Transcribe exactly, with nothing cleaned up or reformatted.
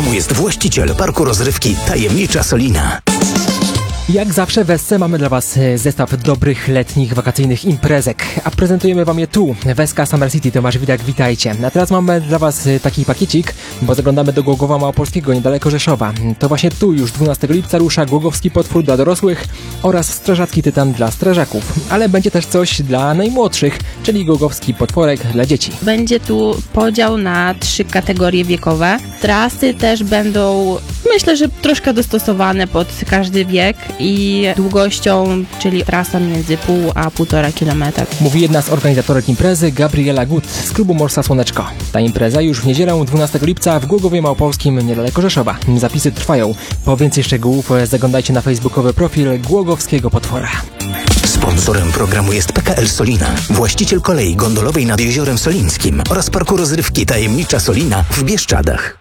programu jest właściciel parku rozrywki Tajemnicza Solina. Jak zawsze w S C mamy dla Was zestaw dobrych letnich wakacyjnych imprezek, a prezentujemy Wam je tu, w S K Summer City. Tomasz Widak, witajcie. A teraz mamy dla Was taki pakiecik, bo zaglądamy do Głogowa Małopolskiego, niedaleko Rzeszowa. To właśnie tu już dwunastego lipca rusza Głogowski Potwór dla dorosłych oraz Strażacki Tytan dla strażaków, ale będzie też coś dla najmłodszych, czyli Głogowski Potworek dla dzieci. Będzie tu podział na trzy kategorie wiekowe. Trasy też będą, myślę, że troszkę dostosowane pod każdy wiek i długością, czyli trasa między pół a półtora kilometra. Mówi jedna z organizatorek imprezy, Gabriela Gut z klubu Morsa Słoneczko. Ta impreza już w niedzielę dwunastego lipca w Głogowie Małopolskim, niedaleko Rzeszowa. Zapisy trwają. Po więcej szczegółów zaglądajcie na facebookowy profil Głogowskiego Potwora. Sponsorem programu jest P K L Solina, właściciel kolei gondolowej nad Jeziorem Solińskim oraz parku rozrywki Tajemnicza Solina w Bieszczadach.